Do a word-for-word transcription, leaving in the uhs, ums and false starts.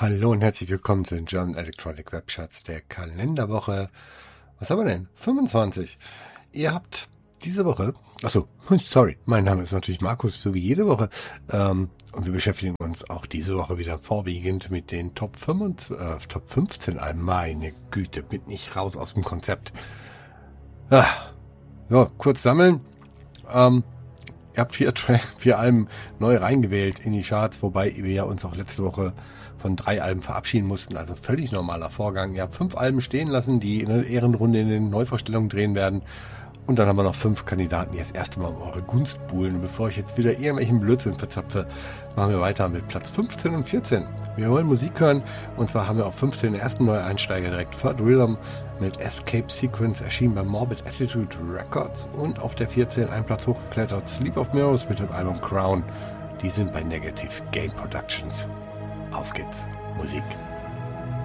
Hallo und herzlich willkommen zu den German Electronic Webcharts der Kalenderwoche. Was haben wir denn? fünfundzwanzig. Ihr habt diese Woche, achso, sorry, mein Name ist natürlich Markus, so wie jede Woche. Ähm, und wir beschäftigen uns auch diese Woche wieder vorwiegend mit den Top fünfundzwanzig, äh, Top fünfzehn Alben. Meine Güte, bin ich raus aus dem Konzept. Ah, so, kurz sammeln. Ähm, ihr habt vier, Tra- vier Alben neu reingewählt in die Charts, wobei wir ja uns auch letzte Woche von drei Alben verabschieden mussten, also völlig normaler Vorgang. Ihr habt fünf Alben stehen lassen, die in der Ehrenrunde in den Neuvorstellungen drehen werden. Und dann haben wir noch fünf Kandidaten, die das erste Mal um eure Gunst buhlen. Und bevor ich jetzt wieder irgendwelchen Blödsinn verzapfe, machen wir weiter mit Platz fünfzehn und vierzehn. Wir wollen Musik hören, und zwar haben wir auf fünfzehn den ersten Neueinsteiger direkt, Third Rhythm mit Escape Sequence, erschienen bei Morbid Attitude Records. Und auf der vierzehn einen Platz hochgeklettert, Sleep of Mirrors mit dem Album Crown. Die sind bei Negative Gain Productions. Auf geht's, Musik.